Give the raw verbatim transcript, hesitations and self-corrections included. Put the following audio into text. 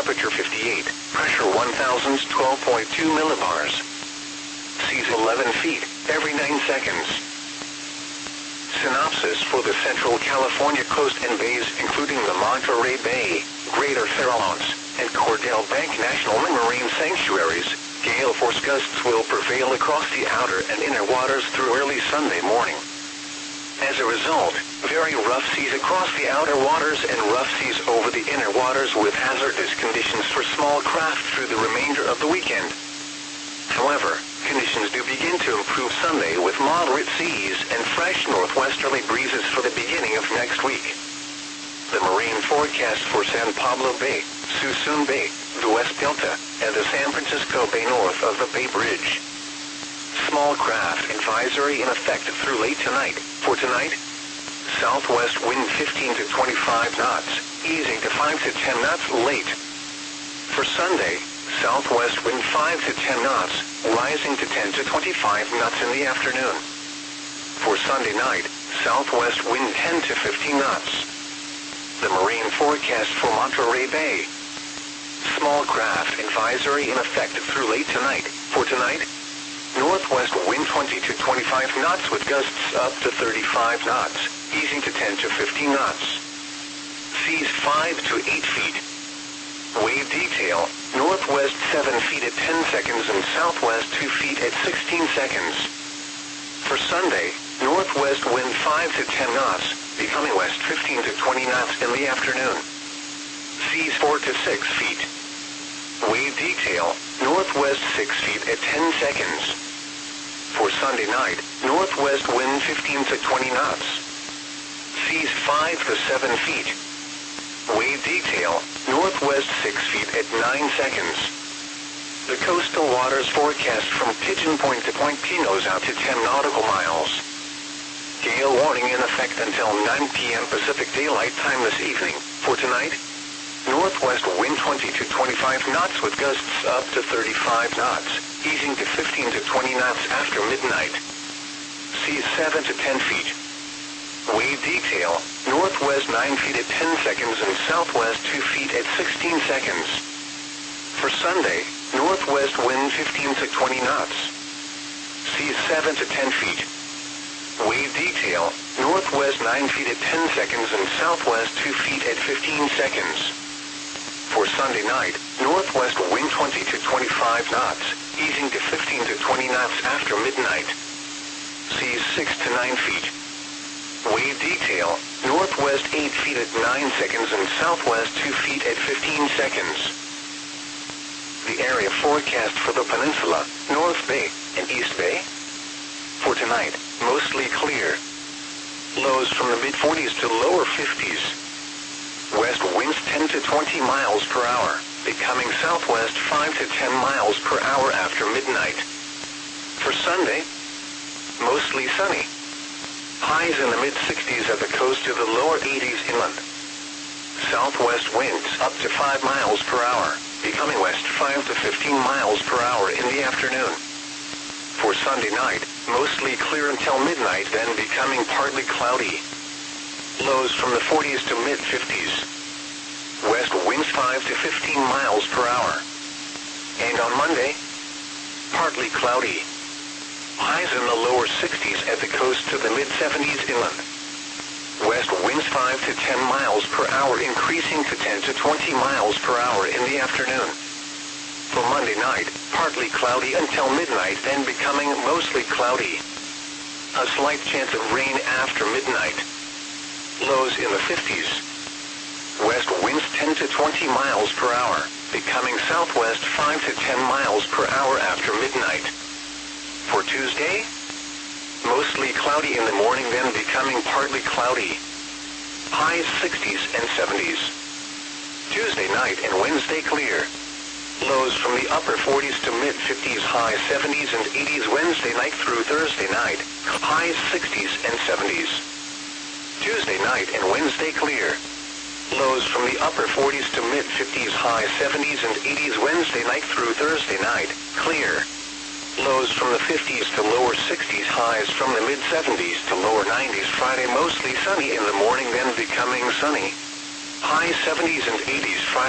temperature fifty-eight, pressure one thousand twelve point two millibars. Seas eleven feet, every nine seconds. Synopsis for the Central California coast and bays, including the Monterey Bay, Greater Farallones, and Cordell Bank National Marine Sanctuaries. Gale force gusts will prevail across the outer and inner waters through early Sunday morning. As a result, very rough seas across the outer waters and rough seas over the inner waters with hazardous conditions for small craft through the remainder of the weekend. However, conditions do begin to improve Sunday with moderate seas and fresh northwesterly breezes for the beginning of next week. The marine forecast for San Pablo Bay, Suisun Bay, the West Delta, and the San Francisco Bay north of the Bay Bridge. Small craft advisory in effect through late tonight. For tonight, southwest wind fifteen to twenty-five knots, easing to five to ten knots late. For Sunday, southwest wind five to ten knots, rising to ten to twenty-five knots in the afternoon. For Sunday night, southwest wind ten to fifteen knots. The marine forecast for Monterey Bay. Small craft advisory in effect through late tonight. For tonight, northwest wind twenty to twenty-five knots with gusts up to thirty-five knots, easing to ten to fifteen knots. Seas five to eight feet. Wave detail, northwest seven feet at ten seconds and southwest two feet at sixteen seconds. For Sunday, northwest wind five to ten knots, becoming west fifteen to twenty knots in the afternoon. Seas four to six feet. Wave detail, northwest six feet at ten seconds. For Sunday night, northwest wind fifteen to twenty knots. Seas five to seven feet. Wave detail, northwest six feet at nine seconds. The coastal waters forecast from Pigeon Point to Point Pinos out to ten nautical miles. Gale warning in effect until nine p m Pacific Daylight Time this evening. For tonight, northwest wind twenty to twenty-five knots with gusts up to thirty-five knots, easing to fifteen to twenty knots after midnight. Seas seven to ten feet. Wave detail, northwest nine feet at ten seconds and southwest two feet at sixteen seconds. For Sunday, northwest wind fifteen to twenty knots. Seas seven to ten feet. Wave detail, northwest nine feet at ten seconds and southwest two feet at fifteen seconds. For Sunday night, northwest wind twenty to twenty-five knots, easing to fifteen to twenty knots after midnight. Seas six to nine feet. Wave detail, northwest eight feet at nine seconds and southwest two feet at fifteen seconds. The area forecast for the peninsula, North Bay, and East Bay. For tonight, mostly clear. Lows from the mid forties to lower fifties. West winds ten to twenty miles per hour, becoming southwest five to ten miles per hour after midnight. For Sunday, mostly sunny. Highs in the mid sixties at the coast to the lower eighties inland. Southwest winds up to five miles per hour, becoming west five to fifteen miles per hour in the afternoon. For Sunday night, mostly clear until midnight, then becoming partly cloudy. Lows from the forties to mid fifties. West winds five to fifteen miles per hour. And on Monday, partly cloudy. Highs in the lower sixties at the coast to the mid seventies inland. West winds five to ten miles per hour, increasing to ten to twenty miles per hour in the afternoon. For Monday night, partly cloudy until midnight, then becoming mostly cloudy. A slight chance of rain after midnight. Lows in the fifties. West winds ten to twenty miles per hour, becoming southwest five to ten miles per hour after midnight. For Tuesday, mostly cloudy in the morning, then becoming partly cloudy. Highs sixties and seventies. Tuesday night and Wednesday clear. Lows from the upper forties to mid fifties, high seventies and eighties Wednesday night through Thursday night, highs sixties and seventies. Tuesday night and Wednesday clear. Lows from the upper forties to mid fifties, high seventies and eighties Wednesday night through Thursday night, clear. Lows from the fifties to lower sixties, highs from the mid seventies to lower nineties Friday, mostly sunny in the morning, then becoming sunny. High seventies and eighties Friday.